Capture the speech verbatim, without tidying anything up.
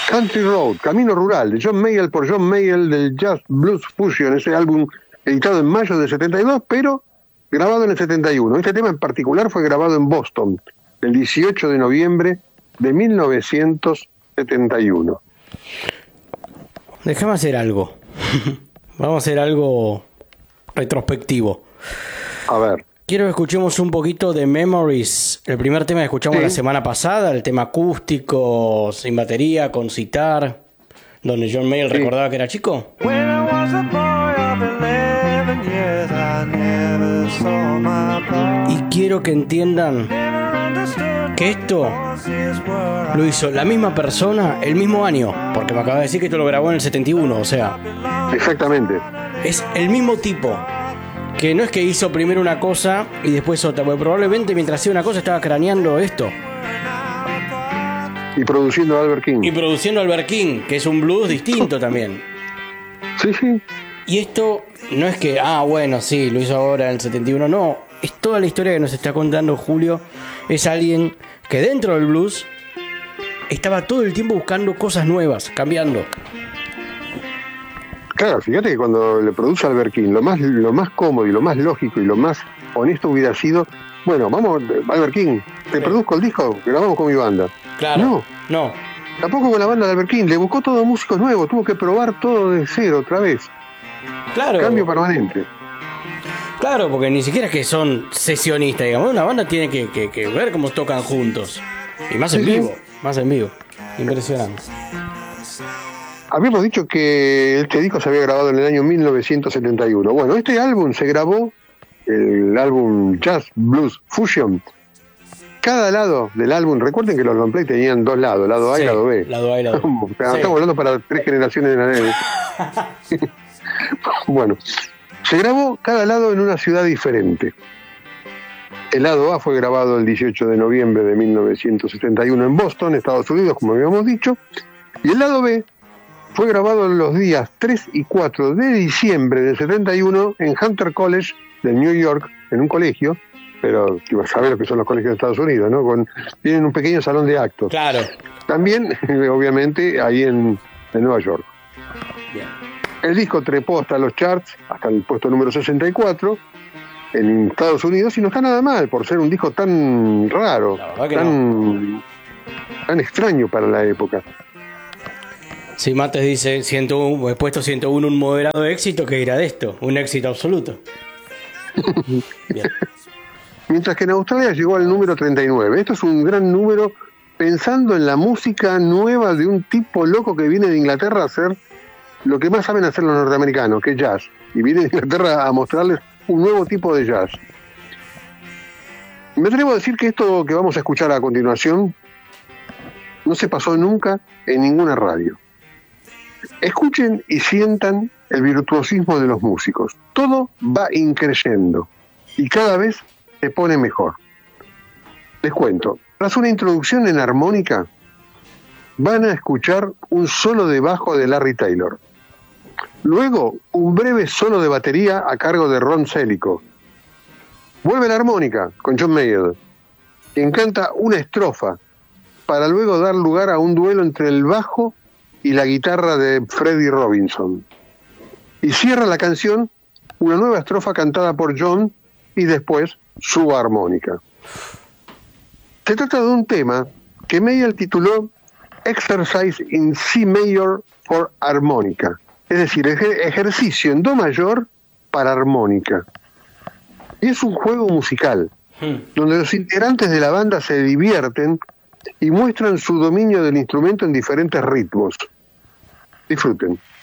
Country Road, Camino Rural, de John Mayall por John Mayall, del Jazz Blues Fusion, ese álbum editado en mayo del setenta y dos, pero grabado en el setenta y uno. Este tema en particular fue grabado en Boston, el dieciocho de noviembre de mil novecientos setenta y uno. Déjame hacer algo. Vamos a hacer algo retrospectivo. A ver. Quiero que escuchemos un poquito de Memories, el primer tema que escuchamos sí. la semana pasada, el tema acústico, sin batería, con sitar, donde John Mayall sí. recordaba que era chico. Y quiero que entiendan que esto lo hizo la misma persona el mismo año, porque me acaba de decir que esto lo grabó en el setenta y uno, o sea... Exactamente. Es el mismo tipo, que no es que hizo primero una cosa y después otra, porque probablemente mientras hacía una cosa estaba craneando esto. Y produciendo Albert King. Y produciendo Albert King, que es un blues distinto también. Sí, sí. Y esto no es que, ah, bueno, sí, lo hizo ahora en el setenta y uno, no. Es toda la historia que nos está contando Julio. Es alguien que dentro del blues estaba todo el tiempo buscando cosas nuevas, cambiando. Claro, fíjate que cuando le produce Albert King, lo más, lo más cómodo y lo más lógico y lo más honesto hubiera sido, bueno, vamos, Albert King, te sí. produzco el disco, grabamos con mi banda. Claro, no, no. Tampoco con la banda de Albert King, le buscó todos músicos nuevos, tuvo que probar todo de cero otra vez. Claro. Cambio permanente. Claro, porque ni siquiera es que son sesionistas, digamos. Una banda tiene que, que, que ver cómo tocan juntos. Y más en sí, vivo, sí. más en vivo. Impresionante. Habíamos dicho que este disco se había grabado en el año mil novecientos setenta y uno. Bueno, este álbum se grabó, el álbum Jazz Blues Fusion. Cada lado del álbum, recuerden que los long play tenían dos lados, lado A sí, y lado B. Lado A y lado B. O sea, sí. Estamos hablando para tres generaciones de la Bueno, se grabó cada lado en una ciudad diferente. El lado A fue grabado el dieciocho de noviembre de mil novecientos setenta y uno en Boston, Estados Unidos, como habíamos dicho. Y el lado B fue grabado los días tres y cuatro de diciembre del setenta y uno en Hunter College de New York, en un colegio, pero sabés lo que son los colegios de Estados Unidos, ¿no? Con, tienen un pequeño salón de actos. Claro. También, obviamente, ahí en, en Nueva York. Bien. El disco trepó hasta los charts, hasta el puesto número sesenta y cuatro en Estados Unidos, y no está nada mal por ser un disco tan raro, tan, no. tan extraño para la época. Si Mates dice ciento uno, he puesto ciento uno un moderado éxito, ¿qué dirá de esto? Un éxito absoluto. Bien. Mientras que en Australia llegó al número treinta y nueve. Esto es un gran número pensando en la música nueva de un tipo loco que viene de Inglaterra a hacer lo que más saben hacer los norteamericanos, que es jazz. Y viene de Inglaterra a mostrarles un nuevo tipo de jazz. Me atrevo a decir que esto que vamos a escuchar a continuación no se pasó nunca en ninguna radio. Escuchen y sientan el virtuosismo de los músicos. Todo va increyendo y cada vez se pone mejor. Les cuento, tras una introducción en armónica, van a escuchar un solo de bajo de Larry Taylor. Luego, un breve solo de batería a cargo de Ron Selico. Vuelve la armónica con John Mayall, quien canta una estrofa para luego dar lugar a un duelo entre el bajo y la guitarra de Freddie Robinson. Y cierra la canción una nueva estrofa cantada por John y después su armónica. Se trata de un tema que Mayall tituló Exercise in C Major for Harmonica, es decir, ejercicio en Do mayor para armónica. Y es un juego musical, hmm. donde los integrantes de la banda se divierten y muestran su dominio del instrumento en diferentes ritmos. Disfruten.